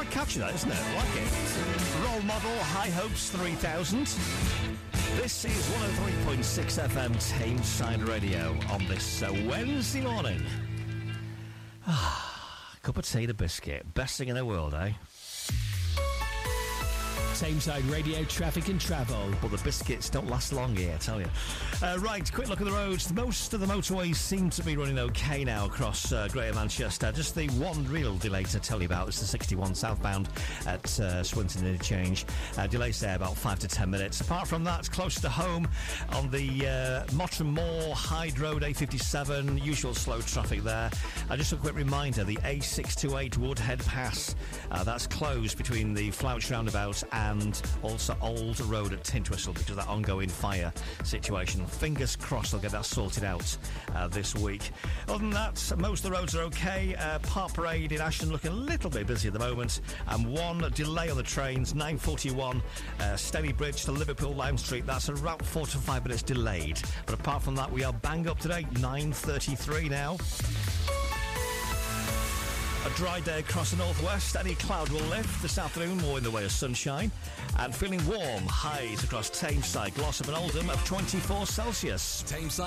Catchy that, isn't it? I like it. Role Model, High Hopes 3000. This is 103.6 FM Tameside Radio on this Wednesday morning. Cup of tea and a biscuit. Best thing in the world, eh? Tameside Radio, traffic and travel. But the biscuits don't last long here, I tell you. Right, quick look at the roads. Most of the motorways seem to be running okay now across Greater Manchester. Just the one real delay to tell you about is the 61 southbound at Swinton Interchange. Delays there about 5 to 10 minutes. Apart from that, closer to home on the Mottram Moor, Hyde Road, A57, usual slow traffic there. Just a quick reminder, the A628 Woodhead Pass, that's closed between the Flouch roundabout and also Old Road at Tintwistle because of that ongoing fire situation. Fingers crossed they'll get that sorted out this week. Other than that, most of the roads are okay. Park Parade in Ashton looking a little bit busy at the moment. And one delay on the trains, 9:41 Steny Bridge to Liverpool Lime Street. That's around 4 to 5 minutes delayed. But apart from that, we are bang up to date, 9:33 now. A dry day across the northwest. Any cloud will lift this afternoon, more in the way of sunshine. And feeling warm, highs across Tameside, Glossop and Oldham of 24 Celsius. Tameside.